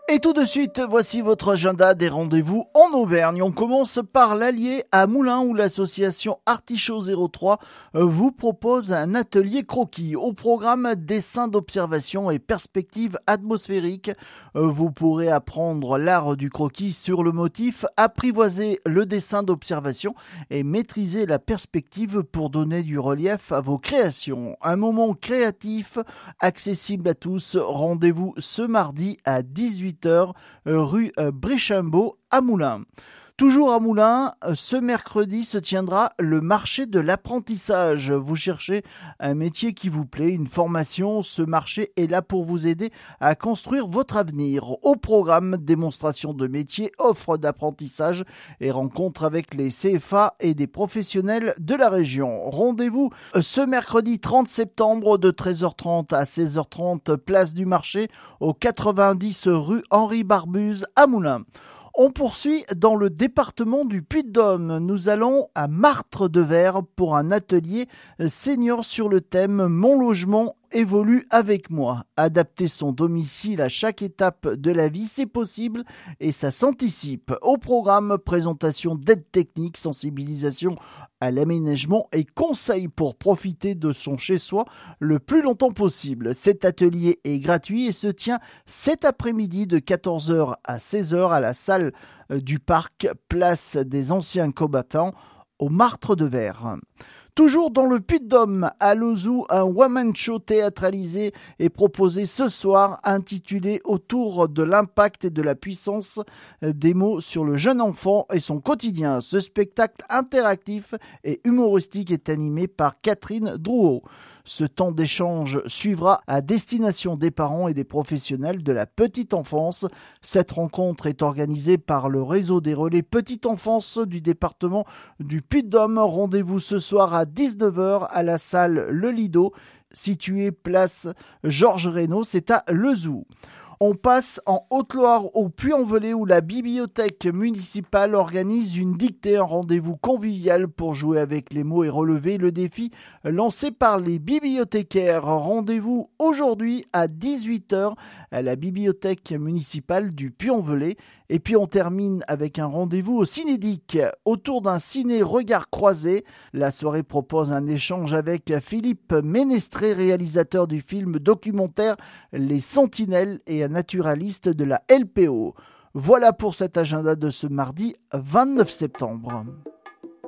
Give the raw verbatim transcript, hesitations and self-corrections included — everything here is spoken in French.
Et tout de suite, voici votre agenda des rendez-vous en Auvergne. On commence par l'Allier à Moulins où l'association Artichaut zéro trois vous propose un atelier croquis. Au programme dessin d'observation et perspective atmosphérique, vous pourrez apprendre l'art du croquis sur le motif, apprivoiser le dessin d'observation et maîtriser la perspective pour donner du relief à vos créations. Un moment créatif, accessible à tous. Rendez-vous ce mardi à dix-huit heures, rue Bréchambault à Moulins. Toujours à Moulins, ce mercredi se tiendra le marché de l'apprentissage. Vous cherchez un métier qui vous plaît, une formation, ce marché est là pour vous aider à construire votre avenir. Au programme, démonstration de métiers, offre d'apprentissage et rencontre avec les C F A et des professionnels de la région. Rendez-vous ce mercredi trente septembre de treize heures trente à seize heures trente, place du marché au quatre-vingt-dix rue Henri Barbuse à Moulins. On poursuit dans le département du Puy-de-Dôme. Nous allons à Martre-de-Ver pour un atelier senior sur le thème « Mon logement évolue avec moi ». Adapter son domicile à chaque étape de la vie, c'est possible et ça s'anticipe. Au programme, présentation d'aide technique, sensibilisation à l'aménagement et conseils pour profiter de son chez-soi le plus longtemps possible. Cet atelier est gratuit et se tient cet après-midi de quatorze heures à seize heures à la salle du parc, place des anciens combattants au Martre-de-Ver. Toujours dans le Puy-de-Dôme, à Lozou, un one-man show théâtralisé est proposé ce soir intitulé « Autour de l'impact et de la puissance des mots sur le jeune enfant et son quotidien ». Ce spectacle interactif et humoristique est animé par Catherine Drouot. Ce temps d'échange suivra à destination des parents et des professionnels de la petite enfance. Cette rencontre est organisée par le réseau des relais petite enfance du département du Puy-de-Dôme. Rendez-vous ce soir à dix-neuf heures à la salle Le Lido, située place Georges Reynaud, c'est à Lezou. On passe en Haute-Loire au Puy-en-Velay où la bibliothèque municipale organise une dictée, un rendez-vous convivial pour jouer avec les mots et relever le défi lancé par les bibliothécaires. Rendez-vous aujourd'hui à dix-huit heures à la bibliothèque municipale du Puy-en-Velay. Et puis on termine avec un rendez-vous au Cinédic autour d'un ciné-regard croisé. La soirée propose un échange avec Philippe Ménestré, réalisateur du film documentaire Les Sentinelles et un naturaliste de la L P O. Voilà pour cet agenda de ce mardi vingt-neuf septembre.